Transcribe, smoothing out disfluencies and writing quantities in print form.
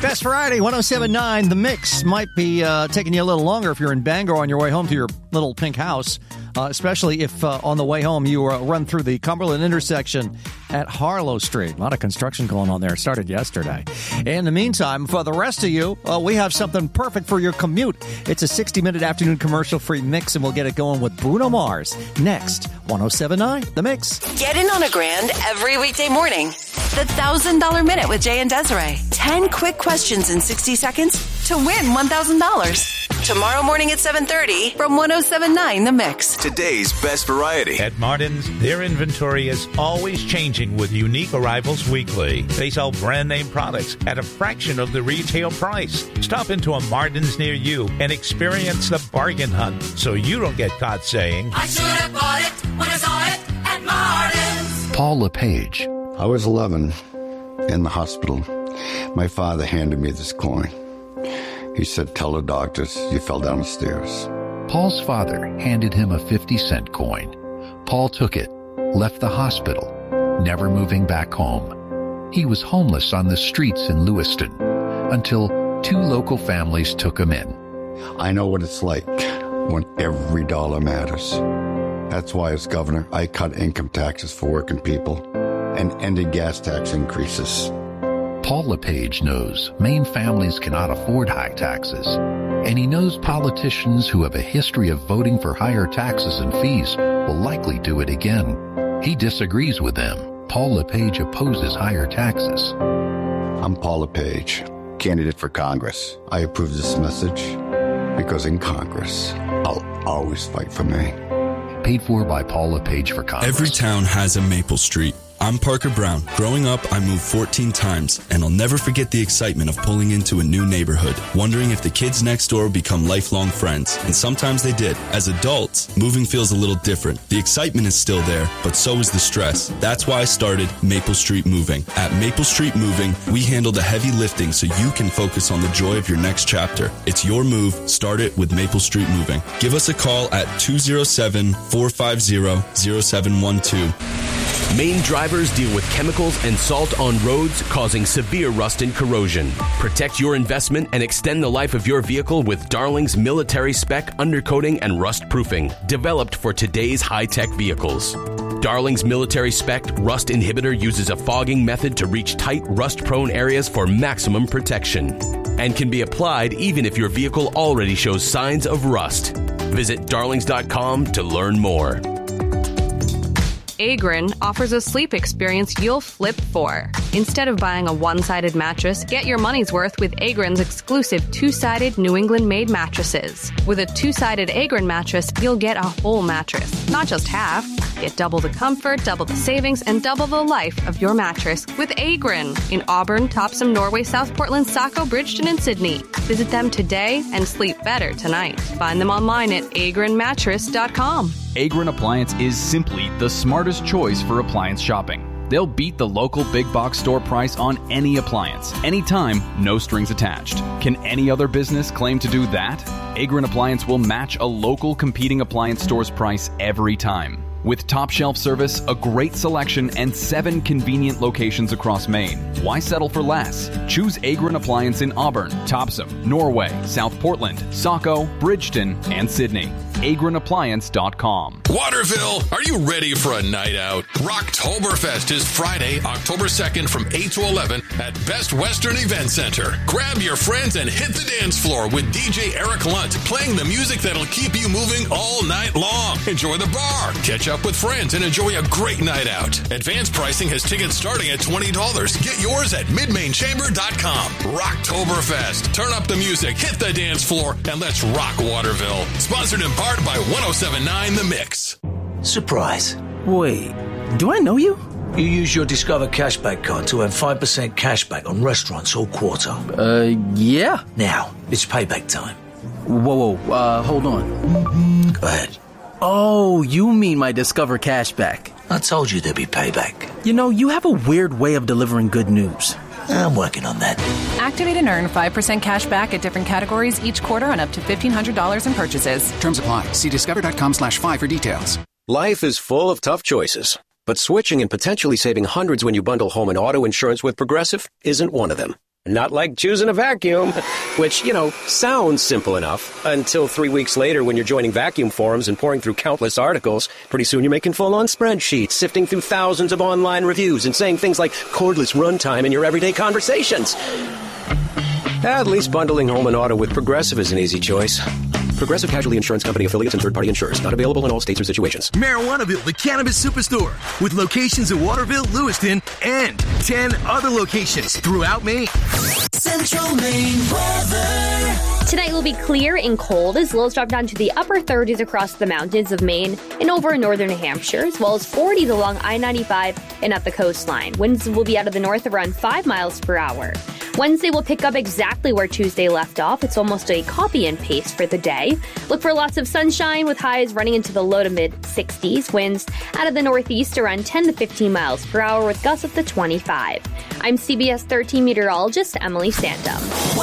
Best Variety, 107.9. The Mix might be taking you a little longer if you're in Bangor on your way home to your little pink house, especially if on the way home you run through the Cumberland intersection at Harlow Street. A lot of construction going on there. It started yesterday. In the meantime, for the rest of you, we have something perfect for your commute. It's a 60-minute afternoon commercial-free mix, and we'll get it going with Bruno Mars. Next, 107.9, The Mix. Get in on a grand every weekday morning. The $1,000 Minute with Jay and Desiree. 10 quick questions in 60 seconds to win $1,000. Tomorrow morning at 7:30 from 107.9 The Mix. Today's Best Variety. At Martin's, their inventory is always changing with unique arrivals weekly. They sell brand name products at a fraction of the retail price. Stop into a Martin's near you and experience the bargain hunt so you don't get caught saying, I should have bought it when I saw it at Martin's. Paul LePage. I was 11 in the hospital. My father handed me this coin. He said, tell the doctors you fell down the stairs. Paul's father handed him a 50-cent coin. Paul took it, left the hospital, never moving back home. He was homeless on the streets in Lewiston until 2 local families took him in. I know what it's like when every dollar matters. That's why as governor, I cut income taxes for working people and ended gas tax increases. Paul LePage knows Maine families cannot afford high taxes, and he knows politicians who have a history of voting for higher taxes and fees will likely do it again. He disagrees with them. Paul LePage opposes higher taxes. I'm Paul LePage, candidate for Congress. I approve this message because in Congress, I'll always fight for Maine. Paid for by Paul LePage for Congress. Every town has a Maple Street. I'm Parker Brown. Growing up, I moved 14 times, and I'll never forget the excitement of pulling into a new neighborhood, wondering if the kids next door would become lifelong friends. And sometimes they did. As adults, moving feels a little different. The excitement is still there, but so is the stress. That's why I started Maple Street Moving. At Maple Street Moving, we handle the heavy lifting so you can focus on the joy of your next chapter. It's your move. Start it with Maple Street Moving. Give us a call at 207-450-0712. Maine drivers deal with chemicals and salt on roads causing severe rust and corrosion. Protect your investment and extend the life of your vehicle with Darling's military spec undercoating and rust proofing, developed for today's high-tech vehicles. Darling's military spec rust inhibitor uses a fogging method to reach tight, rust-prone areas for maximum protection, and can be applied even if your vehicle already shows signs of rust. Visit darlings.com to learn more. Agrin offers a sleep experience you'll flip for. Instead of buying a one-sided mattress, get your money's worth with Agrin's exclusive 2-sided New England-made mattresses. With a 2-sided Agrin mattress, you'll get a whole mattress, not just half. Get double the comfort, double the savings, and double the life of your mattress with Agrin in Auburn, Topsom, Norway, South Portland, Saco, Bridgeton, and Sydney. Visit them today and sleep better tonight. Find them online at agrinmattress.com. Agrin Appliance is simply the smartest choice for appliance shopping. They'll beat the local big box store price on any appliance, anytime, no strings attached. Can any other business claim to do that? Agrin Appliance will match a local competing appliance store's price every time. With top shelf service, a great selection, and 7 convenient locations across Maine. Why settle for less? Choose Agrin Appliance in Auburn, Topsom, Norway, South Portland, Saco, Bridgeton, and Sydney. AgrinAppliance.com. Waterville, are you ready for a night out? Rocktoberfest is Friday, October 2nd from 8 to 11 at Best Western Event Center. Grab your friends and hit the dance floor with DJ Eric Lunt playing the music that'll keep you moving all night long. Enjoy the bar, catch up with friends, and enjoy a great night out. Advanced pricing has tickets starting at $20. Get yours at midmainchamber.com. Rocktoberfest. Turn up the music, hit the dance floor, and let's rock Waterville. Sponsored in part by 107.9 The Mix. Surprise. Wait, do I know you? You use your Discover Cashback card to earn 5% cashback on restaurants all quarter. Yeah. Now, it's payback time. Whoa, hold on. Go ahead. Oh, you mean my Discover Cashback. I told you there'd be payback. You know, you have a weird way of delivering good news. I'm working on that. Activate and earn 5% cash back at different categories each quarter on up to $1,500 in purchases. Terms apply. See discover.com/5 for details. Life is full of tough choices, but switching and potentially saving hundreds when you bundle home and auto insurance with Progressive isn't one of them. Not like choosing a vacuum, which, sounds simple enough until 3 weeks later when you're joining vacuum forums and pouring through countless articles. Pretty soon you're making full-on spreadsheets, sifting through thousands of online reviews and saying things like cordless runtime in your everyday conversations. At least bundling home and auto with Progressive is an easy choice. Progressive Casualty Insurance Company affiliates and third-party insurers. Not available in all states or situations. Marijuanaville, the cannabis superstore, with locations in Waterville, Lewiston, and 10 other locations throughout Maine. Central Maine weather. Tonight will be clear and cold as lows drop down to the upper 30s across the mountains of Maine and over northern New Hampshire, as well as 40s along I-95 and up the coastline. Winds will be out of the north around 5 miles per hour. Wednesday will pick up exactly where Tuesday left off. It's almost a copy and paste for the day. Look for lots of sunshine with highs running into the low to mid 60s. Winds out of the northeast around 10 to 15 miles per hour with gusts up to 25. I'm CBS 13 meteorologist Emily Santum.